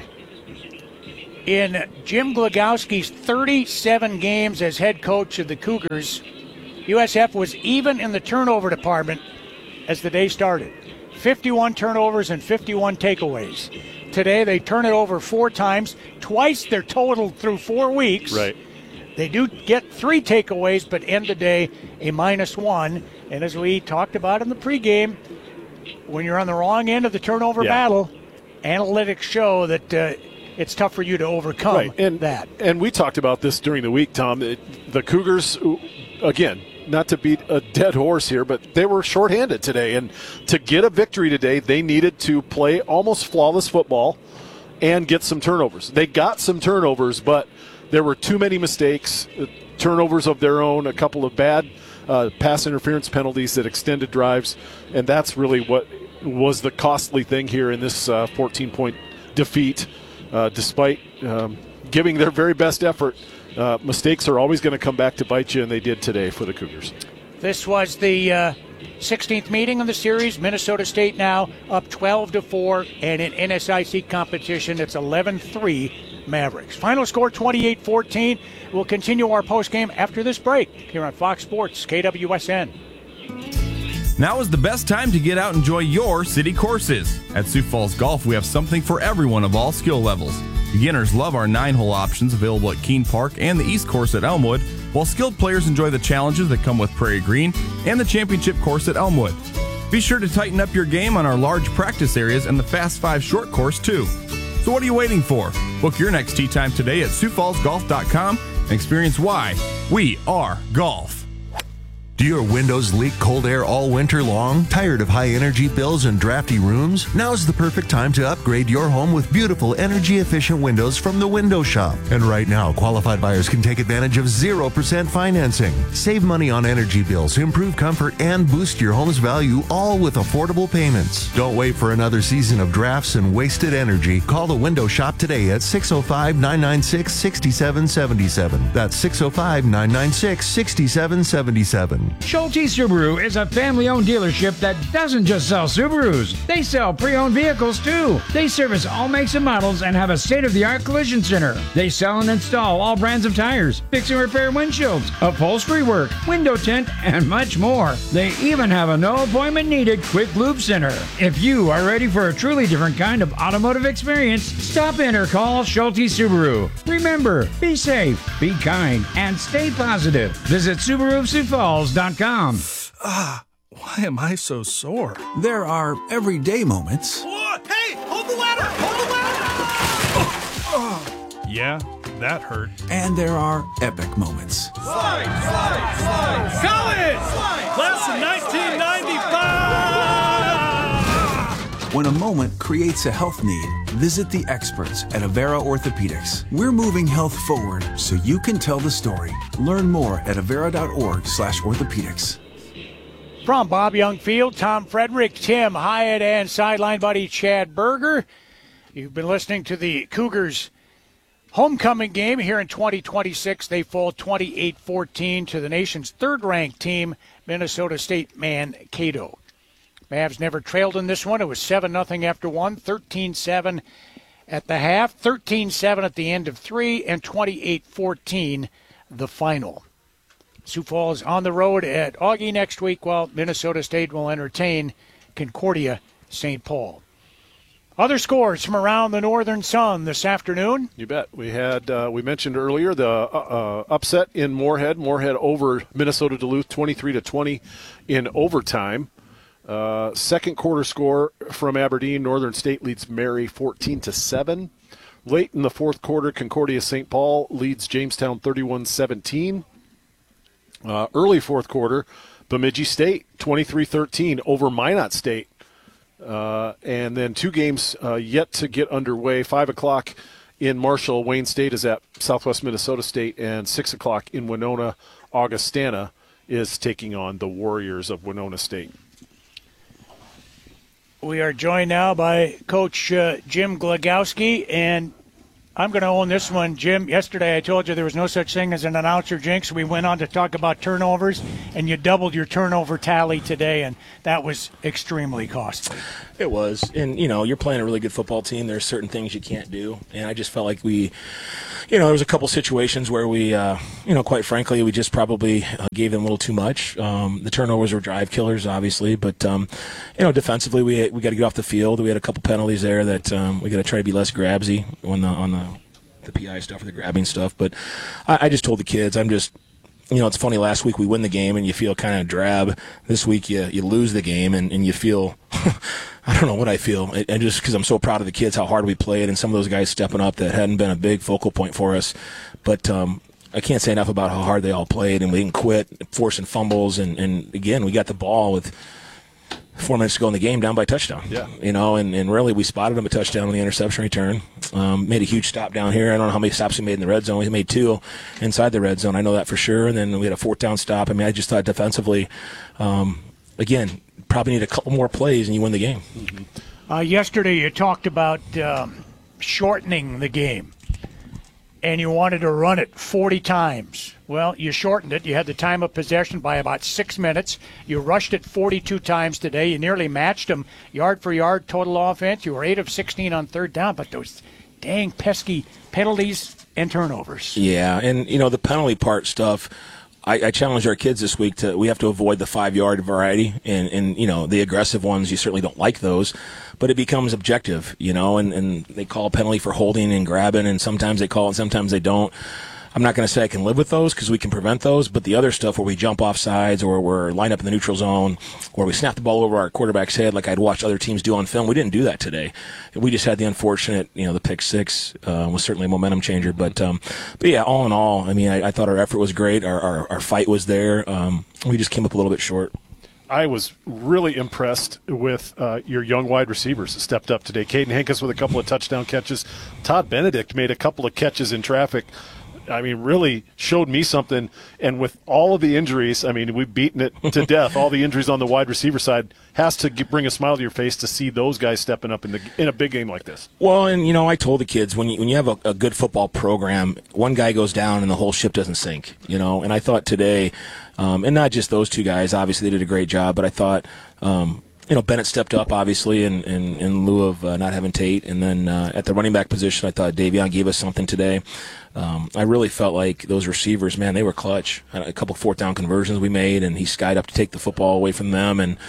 In Jim Glagowski's 37 games as head coach of the Cougars, USF was even in the turnover department as the day started. 51 turnovers and 51 takeaways. Today they turn it over 4 times, twice their total through 4 weeks. Right. They do get 3 takeaways, but end the day a -1. And as we talked about in the pregame, when you're on the wrong end of the turnover battle, analytics show that it's tough for you to overcome that. And we talked about this during the week, Tom. The Cougars, again, not to beat a dead horse here, but they were shorthanded today. And to get a victory today, they needed to play almost flawless football and get some turnovers. They got some turnovers, but there were too many mistakes, turnovers of their own, a couple of bad pass interference penalties that extended drives, and that's really what was the costly thing here in this 14-point defeat. Despite giving their very best effort, mistakes are always going to come back to bite you, and they did today for the Cougars. This was the 16th meeting of the series. Minnesota State now up 12-4, and in NSIC competition, it's 11-3 Mavericks. Final score 28-14. We'll continue our postgame after this break here on Fox Sports KWSN. Now is the best time to get out and enjoy your city courses. At Sioux Falls Golf, we have something for everyone of all skill levels. Beginners love our 9-hole options available at Keene Park and the East Course at Elmwood, while skilled players enjoy the challenges that come with Prairie Green and the championship course at Elmwood. Be sure to tighten up your game on our large practice areas and the Fast 5 short course too. So what are you waiting for? Book your next tee time today at SiouxFallsGolf.com and experience why we are golf. Do your windows leak cold air all winter long? Tired of high energy bills and drafty rooms? Now's the perfect time to upgrade your home with beautiful energy efficient windows from the Window Shop. And right now, qualified buyers can take advantage of 0% financing. Save money on energy bills, improve comfort, and boost your home's value, all with affordable payments. Don't wait for another season of drafts and wasted energy. Call the Window Shop today at 605-996-6777. That's 605-996-6777. Schulte Subaru is a family-owned dealership that doesn't just sell Subarus. They sell pre-owned vehicles, too. They service all makes and models and have a state-of-the-art collision center. They sell and install all brands of tires, fix and repair windshields, upholstery work, window tint, and much more. They even have a no-appointment-needed quick lube center. If you are ready for a truly different kind of automotive experience, stop in or call Schulte Subaru. Remember, be safe, be kind, and stay positive. Visit SubaruSiouxFalls.com. Why am I so sore? There are everyday moments. Whoa, hey, hold the ladder! Hold the ladder! Yeah, that hurt. And there are epic moments. Slide, slide, slide! College! Slide! Class of 1995! When a moment creates a health need, visit the experts at Avera Orthopedics. We're moving health forward so you can tell the story. Learn more at avera.org/orthopedics. From Bob Young Field, Tom Frederick, Tim Hyatt, and sideline buddy Chad Berger. You've been listening to the Cougars homecoming game here in 2026. They fall 28-14 to the nation's third-ranked team, Minnesota State Mankato. Mavs never trailed in this one. It was 7-0 after one, 13-7 at the half, 13-7 at the end of three, and 28-14 the final. Sioux Falls on the road at Augie next week, while Minnesota State will entertain Concordia St. Paul. Other scores from around the Northern Sun this afternoon. You bet. We had we mentioned earlier the upset in Moorhead. Moorhead over Minnesota Duluth 23-20 in overtime. Second quarter score from Aberdeen. Northern State leads Mary 14-7. Late in the fourth quarter, Concordia St. Paul leads Jamestown 31-17. Early fourth quarter, Bemidji State 23-13 over Minot State. And then two games yet to get underway. 5 o'clock in Marshall, Wayne State is at Southwest Minnesota State, and 6 o'clock in Winona, Augustana is taking on the Warriors of Winona State. We are joined now by Coach Jim Glagowski, and I'm going to own this one, Jim. Yesterday I told you there was no such thing as an announcer jinx. We went on to talk about turnovers, and you doubled your turnover tally today, and that was extremely costly. It was. And, you're playing a really good football team. There's certain things you can't do. And I just felt like we, there was a couple situations where we, quite frankly, we just probably gave them a little too much. The turnovers were drive killers, obviously. But, defensively, we got to get off the field. We had a couple penalties there that we got to try to be less grabsy on the PI stuff or the grabbing stuff. But I just told the kids, it's funny, last week we win the game and you feel kind of drab. This week you lose the game and you feel, I don't know what I feel. And just because I'm so proud of the kids, how hard we played, and some of those guys stepping up that hadn't been a big focal point for us. But I can't say enough about how hard they all played, and we didn't quit, forcing fumbles. And again, we got the ball with 4 minutes to go in the game, down by a touchdown. Yeah. And really we spotted him a touchdown on the interception return. Made a huge stop down here. I don't know how many stops we made in the red zone. We made 2 inside the red zone. I know that for sure. And then we had a 4th down stop. I just thought defensively, again, probably need a couple more plays and you win the game. Mm-hmm. Yesterday you talked about shortening the game, and you wanted to run it 40 times. Well, you shortened it. You had the time of possession by about 6 minutes. You rushed it 42 times today. You nearly matched them yard for yard total offense. You were 8 of 16 on third down, but those dang pesky penalties and turnovers. Yeah, and, the penalty part stuff, I challenged our kids this week we have to avoid the 5-yard variety, and the aggressive ones, you certainly don't like those, but it becomes objective, and they call a penalty for holding and grabbing, and sometimes they call it and sometimes they don't. I'm not going to say I can live with those because we can prevent those, but the other stuff where we jump off sides or we're lined up in the neutral zone or we snap the ball over our quarterback's head like I'd watched other teams do on film, we didn't do that today. We just had the unfortunate, the pick 6 was certainly a momentum changer. But yeah, all in all, I thought our effort was great. Our fight was there. We just came up a little bit short. I was really impressed with your young wide receivers that stepped up today. Caden Hankus with a couple of touchdown catches. Todd Benedict made a couple of catches in traffic. Really showed me something. And with all of the injuries, we've beaten it to death. All the injuries on the wide receiver side has to bring a smile to your face to see those guys stepping up in a big game like this. Well, and, I told the kids, when you have a good football program, one guy goes down and the whole ship doesn't sink, and I thought today, and not just those 2 guys, obviously they did a great job, but I thought, Bennett stepped up, obviously, in lieu of not having Tate. And then at the running back position, I thought Davion gave us something today. I really felt like those receivers, man, they were clutch. A couple 4th down conversions we made, and he skied up to take the football away from them. And,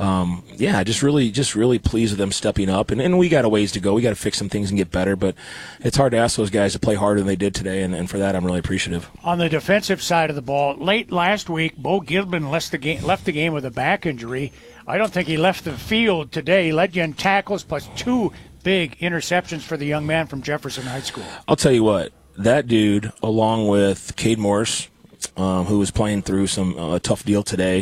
just really pleased with them stepping up. And we got a ways to go. We got to fix some things and get better. But it's hard to ask those guys to play harder than they did today, and for that I'm really appreciative. On the defensive side of the ball, late last week, Bo Gilbin left the game with a back injury. I don't think he left the field today. He led you in tackles plus 2 big interceptions for the young man from Jefferson High School. I'll tell you what, that dude, along with Cade Morris, who was playing through a tough deal today,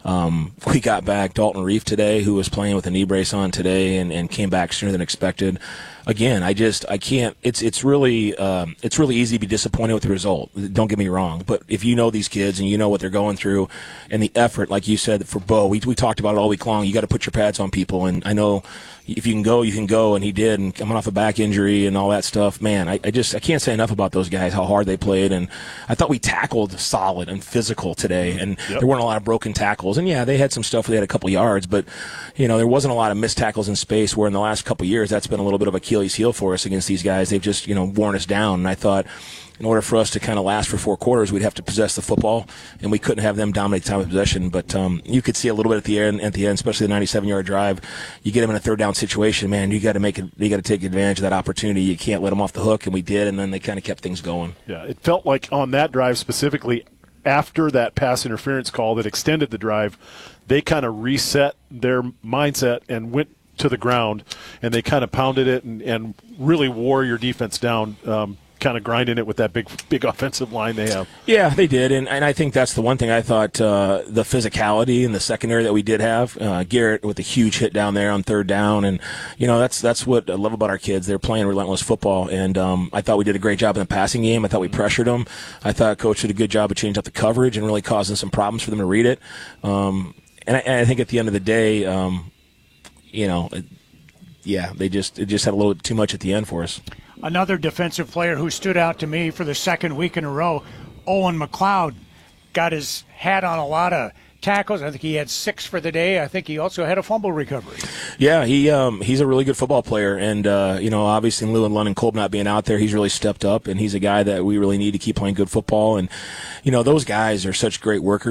we got back Dalton Reef today, who was playing with a knee brace on today and came back sooner than expected. Again, I can't. It's really easy to be disappointed with the result. Don't get me wrong, but if you know these kids and you know what they're going through, and the effort, like you said, for Bo, we talked about it all week long. You got to put your pads on people, and I know if you can go, you can go, and he did. And coming off a back injury and all that stuff, man, I can't say enough about those guys, how hard they played, and I thought we tackled solid and physical today, and there weren't a lot of broken tackles. And yeah, they had some stuff where they had a couple yards, but there wasn't a lot of missed tackles in space. Where in the last couple years, that's been a little bit of Achilles heel for us against these guys. They've just worn us down, and I thought in order for us to kind of last for 4 quarters, we'd have to possess the football, and we couldn't have them dominate the time of possession. But you could see a little bit at the end, especially the 97-yard drive. You get them in a 3rd down situation, man. You got to take advantage of that opportunity. You can't let them off the hook, and we did, and then they kind of kept things going. Yeah, it felt like on that drive specifically, after that pass interference call that extended the drive, they kind of reset their mindset and went to the ground, and they kind of pounded it and really wore your defense down, kind of grinding it with that big offensive line they have. Yeah, they did, and I think that's the one thing I thought, the physicality in the secondary that we did have. Garrett with a huge hit down there on 3rd down, and that's what I love about our kids. They're playing relentless football, and I thought we did a great job in the passing game. I thought we pressured them. I thought Coach did a good job of changing up the coverage and really causing some problems for them to read it. And I think at the end of the day, they just had a little bit too much at the end for us. Another defensive player who stood out to me for the second week in a row, Owen McLeod, got his hat on a lot of tackles. I think he had 6 for the day. I think he also had a fumble recovery. Yeah, he's a really good football player, and obviously in lieu of London Kolb not being out there, he's really stepped up, and he's a guy that we really need to keep playing good football. And those guys are such great workers.